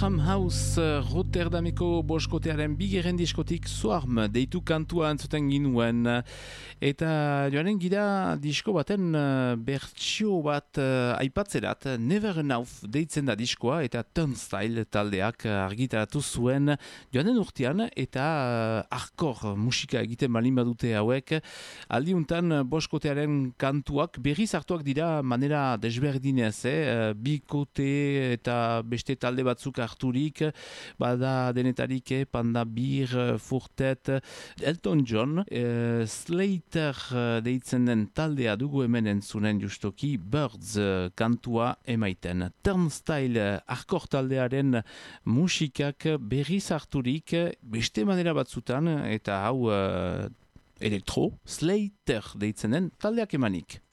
Random House Rotterdameko boskotearen bigeren diskotik Swarm deitu kantua entzuten ginuen. Eta joanen gira disko baten bertsio bat aipatzerat, Never Enough deitzen da diskoa eta Turnstile taldeak argitaratu zuen joanen urtean eta hardcore musika egiten balin badute hauek. Aldiuntan boskotearen kantuak berriz hartuak dira manera desberdinez, bikote eta beste talde batzuk harturik, bada denetarik, Panda Beer, Furtet, Elton John, Slater deitzen den taldea dugu hemen entzunen justoki, Birds kantua emaiten. Turnstile hardcore taldearen musikak berriz harturik, beste manera batzutan, eta hau elektro, Slater deitzen den taldeak emanik.